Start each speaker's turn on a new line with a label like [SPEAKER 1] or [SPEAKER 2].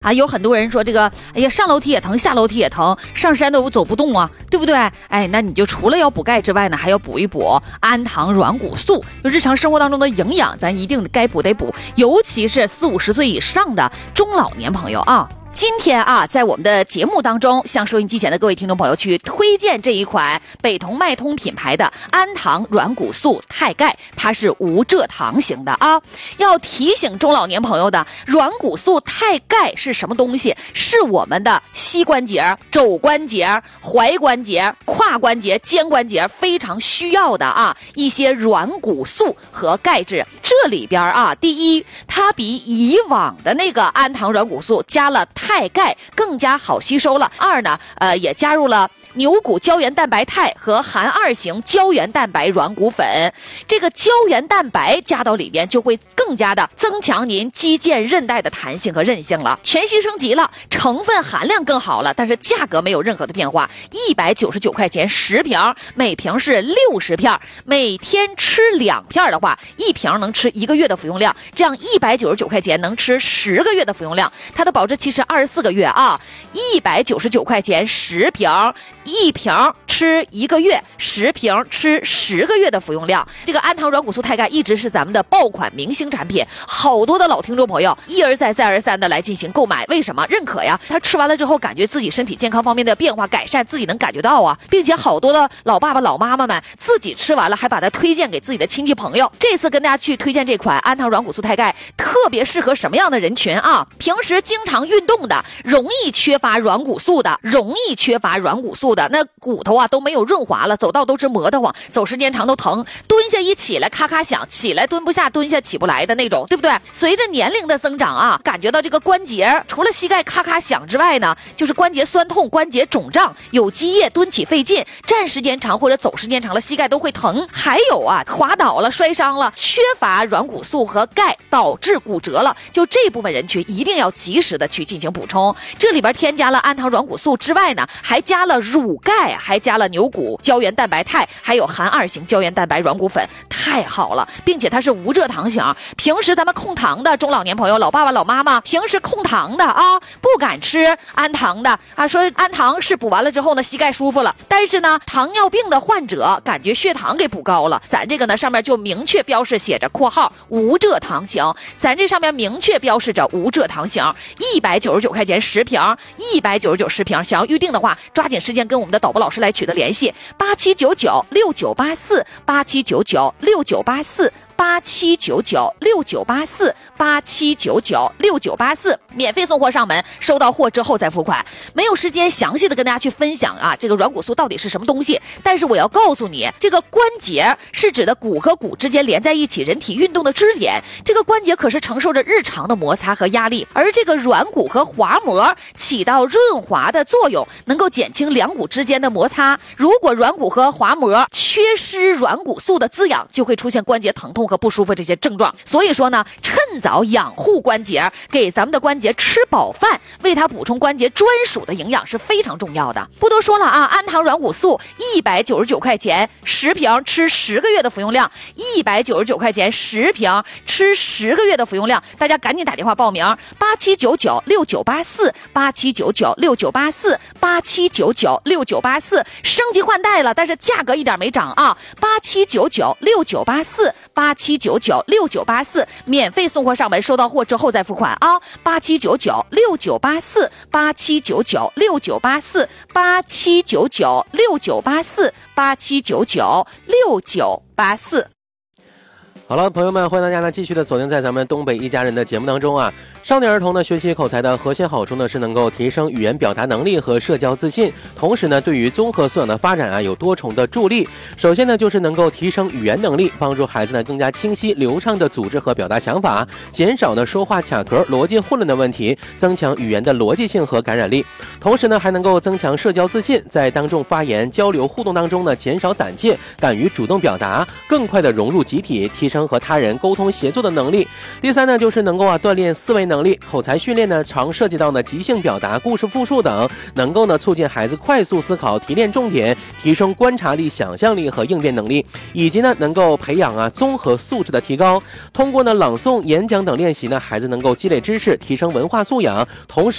[SPEAKER 1] 啊，有很多人说这个，哎呀，上楼梯也疼，下楼梯也疼，上山都走不动啊，对不对？哎，那你就除了要补钙之外呢，还要补一补氨糖软骨素。就日常生活当中的营养，咱一定该补得补，尤其是40、50岁以上的中老年朋友啊。今天啊，在我们的节目当中，向收音机前的各位听众朋友去推荐这一款北同脉通品牌的氨糖软骨素钛钙，它是无蔗糖型的啊。要提醒中老年朋友的，软骨素钛钙是什么东西？是我们的膝关节、肘关节、踝关节、胯关节、肩关节非常需要的啊一些软骨素和钙质。这里边啊，第一，它比以往的那个氨糖软骨素加了钛钙更加好吸收了。二呢，也加入了牛骨胶原蛋白肽和含2型胶原蛋白软骨粉。这个胶原蛋白加到里边，就会更加的增强您肌腱韧带的弹性和韧性了。全息升级了，成分含量更好了，但是价格没有任何的变化，199块钱10瓶，每瓶是60片，每天吃2片的话，一瓶能吃1个月的服用量，这样199块钱能吃10个月的服用量。它的保质期是24个月啊，199块钱10瓶，一瓶吃1个月，10瓶吃10个月的服用量。这个氨糖软骨素钛钙一直是咱们的爆款明星产品，好多的老听众朋友一而再再而三的来进行购买。为什么？认可呀，他吃完了之后感觉自己身体健康方面的变化改善，自己能感觉到啊，并且好多的老爸爸老妈妈们自己吃完了还把它推荐给自己的亲戚朋友。这次跟大家去推荐这款氨糖软骨素钛钙，特别适合什么样的人群啊？平时经常运动的，容易缺乏软骨素的，那骨头啊都没有润滑了，走道都是磨得慌，走时间长都疼，蹲下一起来咔咔响，起来蹲不下，蹲下起不来的那种，对不对？随着年龄的增长啊，感觉到这个关节除了膝盖咔咔响之外呢，就是关节酸痛、关节肿胀、有积液、蹲起费劲，站时间长或者走时间长了膝盖都会疼。还有啊，滑倒了、摔伤了，缺乏软骨素和钙导致骨折了，就这部分人群一定要及时的去进行补充。这里边添加了氨糖软骨素之外呢，还加了乳钙，还加了牛骨胶原蛋白肽，还有含2型胶原蛋白软骨粉，太好了，并且它是无蔗糖型。平时咱们控糖的中老年朋友、老爸爸老妈妈，平时控糖的啊，不敢吃氨糖的啊，说氨糖是补完了之后呢，膝盖舒服了，但是呢，糖尿病的患者感觉血糖给补高了，咱这个呢上面就明确标示写着括号无蔗糖型，咱这上面明确标示着无蔗糖型，199块钱10瓶，199 10瓶。想要预定的话，抓紧时间跟我们的导播老师来取得联系，87996984，87996984，87996984，免费送货上门，收到货之后再付款。没有时间详细的跟大家去分享啊，这个软骨素到底是什么东西，但是我要告诉你，这个关节是指的骨和骨之间连在一起人体运动的支点，这个关节可是承受着日常的摩擦和压力，而这个软骨和滑膜起到润滑的作用，能够减轻两骨之间的摩擦。如果软骨和滑膜缺失软骨素的滋养，就会出现关节疼痛和不舒服这些症状。所以说呢，趁早养护关节，给咱们的关节吃饱饭，为它补充关节专属的营养是非常重要的。不多说了啊，氨糖软骨素199块钱10瓶，吃10个月的服用量，199块钱10瓶，吃10个月的服用量，大家赶紧打电话报名，87996984，87996984，87996984，升级换代了，但是价格一点没涨啊，87996984，87996984，免费送货上门，收到货之后再付款啊，87996984，87996984，87996984。
[SPEAKER 2] 好了，朋友们，欢迎大家呢继续的锁定在咱们东北一家人的节目当中啊。少年儿童呢学习口才的核心好处呢是能够提升语言表达能力和社交自信，同时呢对于综合素养的发展啊有多重的助力。首先呢就是能够提升语言能力，帮助孩子呢更加清晰流畅的组织和表达想法，减少呢说话卡壳、逻辑混乱的问题，增强语言的逻辑性和感染力。同时呢还能够增强社交自信，在当众发言交流互动当中呢减少胆怯，敢于主动表达，更快的融入集体，提升升和他人沟通协作的能力。第三呢，就是能够锻炼思维能力。口才训练呢，常涉及到呢即兴表达、故事复述等，能够呢促进孩子快速思考、提炼重点，提升观察力、想象力和应变能力，以及呢能够培养综合素质的提高。通过呢朗诵、演讲等练习呢，孩子能够积累知识，提升文化素养，同时